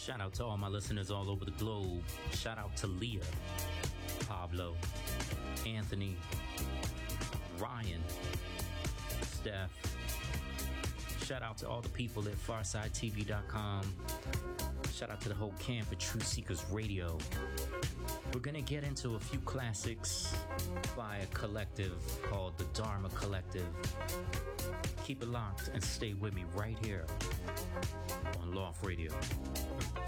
Shout out to all my listeners all over the globe. Shout out to Leah, Pablo, Anthony, Ryan, Steph. Shout out to all the people at FarsideTV.com. Shout out to the whole camp at Truth Seekers Radio. We're going to get into a few classics by a collective called the Dharma Collective. Keep it locked and stay with me right here on Loft Radio.